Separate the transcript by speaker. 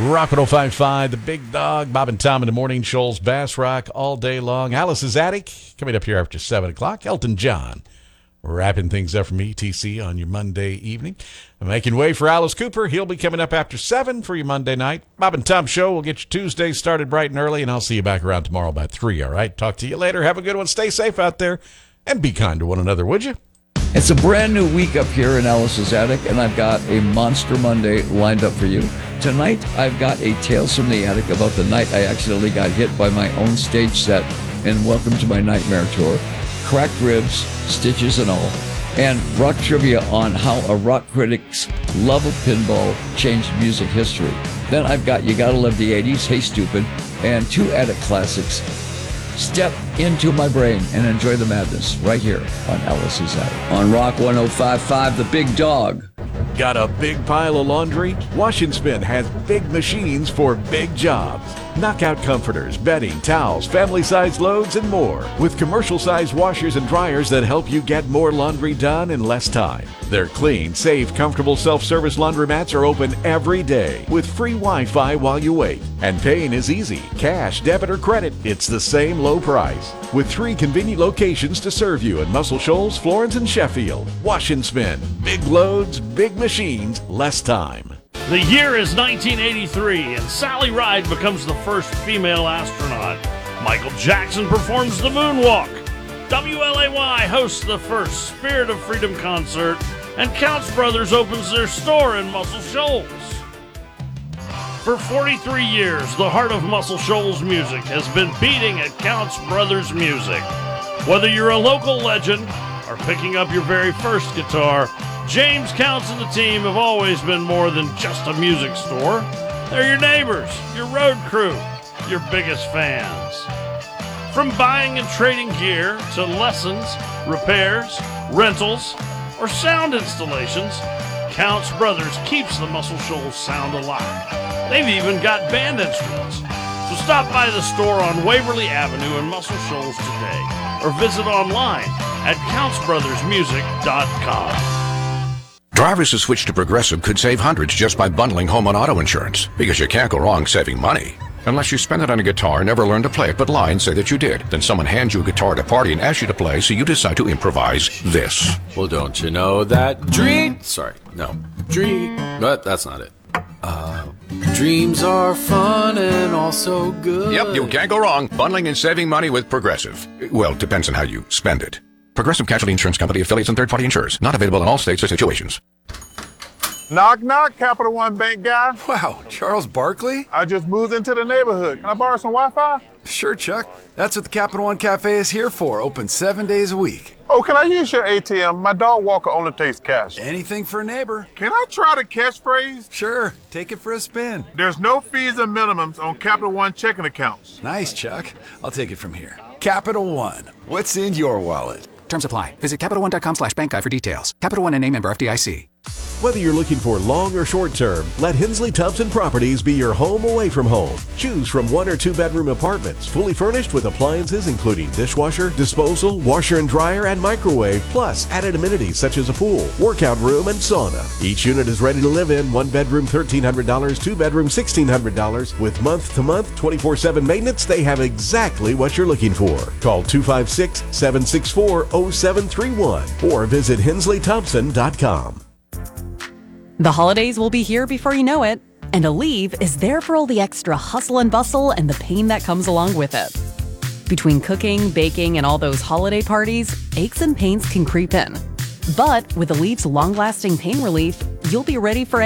Speaker 1: Rock 105.5, the big dog, Bob and Tom in the morning, Shoals Bass Rock all day long. Alice's Attic, coming up here after 7 o'clock. Elton John, wrapping things up from ETC on your Monday evening. Making way for Alice Cooper. He'll be coming up after 7 for your Monday night. Bob and Tom Show will get your Tuesday started bright and early, and I'll see you back around tomorrow about 3, all right? Talk to you later. Have a good one. Stay safe out there, and be kind to one another, would you?
Speaker 2: It's a brand new week up here in Alice's Attic, and I've got a Monster Monday lined up for you. Tonight, I've got a Tales from the Attic about the night I accidentally got hit by my own stage set in Welcome to My Nightmare Tour. Cracked ribs, stitches and all. And rock trivia on how a rock critic's love of pinball changed music history. Then I've got You Gotta Love the 80s, Hey Stupid, and 2 Attic classics. Step into my brain and enjoy the madness right here on Alice's Attic. On Rock 105.5, the big dog.
Speaker 1: Got a big pile of laundry? Wash and Spin has big machines for big jobs. Knockout comforters, bedding, towels, family-sized loads, and more. With commercial-sized washers and dryers that help you get more laundry done in less time. Their clean, safe, comfortable self-service laundromats are open every day with free Wi-Fi while you wait. And paying is easy. Cash, debit, or credit. It's the same low price. With 3 convenient locations to serve you in Muscle Shoals, Florence, and Sheffield. Wash and Spin. Big loads, big machines, less time.
Speaker 3: The year is 1983, and Sally Ride becomes the first female astronaut. Michael Jackson performs the moonwalk. WLAY hosts the first Spirit of Freedom concert, and Counts Brothers opens their store in Muscle Shoals. For 43 years, the heart of Muscle Shoals music has been beating at Counts Brothers Music. Whether you're a local legend or picking up your very first guitar, James Counts and the team have always been more than just a music store. They're your neighbors, your road crew, your biggest fans. From buying and trading gear to lessons, repairs, rentals, or sound installations, Counts Brothers keeps the Muscle Shoals sound alive. They've even got band instruments. So stop by the store on Waverly Avenue in Muscle Shoals today, or visit online at countsbrothersmusic.com.
Speaker 4: Drivers who switch to Progressive could save hundreds just by bundling home and auto insurance, because you can't go wrong saving money. Unless you spend it on a guitar, never learn to play it, but lie and say that you did. Then someone hands you a guitar at a party and asks you to play, so you decide to improvise this.
Speaker 5: Well, don't you know that but that's not it. Dreams are fun and also good.
Speaker 4: Yep, you can't go wrong bundling and saving money with Progressive. Well, depends on how you spend it. Progressive Casualty Insurance Company, affiliates, and third-party insurers. Not available in all states or situations.
Speaker 6: Knock, knock, Capital One Bank guy.
Speaker 7: Wow, Charles Barkley?
Speaker 6: I just moved into the neighborhood. Can I borrow some Wi-Fi?
Speaker 7: Sure, Chuck. That's what the Capital One Cafe is here for. Open 7 days a week.
Speaker 6: Oh, can I use your ATM? My dog walker only takes cash.
Speaker 7: Anything for a neighbor.
Speaker 6: Can I try the catchphrase?
Speaker 7: Sure, take it for a spin.
Speaker 6: There's no fees and minimums on Capital One checking accounts.
Speaker 7: Nice, Chuck. I'll take it from here. Capital One. What's in your wallet?
Speaker 8: Terms apply. Visit CapitalOne.com/bankguide for details. Capital One and a member FDIC.
Speaker 9: Whether you're looking for long or short term, let Hensley Thompson Properties be your home away from home. Choose from 1 or 2 bedroom apartments, fully furnished with appliances including dishwasher, disposal, washer and dryer, and microwave, plus added amenities such as a pool, workout room, and sauna. Each unit is ready to live in. 1 bedroom, $1,300, 2 bedroom, $1,600. With month-to-month, 24/7 maintenance, they have exactly what you're looking for. Call 256-764-0731 or visit hensleythompson.com.
Speaker 10: The holidays will be here before you know it, and Aleve is there for all the extra hustle and bustle and the pain that comes along with it. Between cooking, baking, and all those holiday parties, aches and pains can creep in. But with Aleve's long-lasting pain relief, you'll be ready for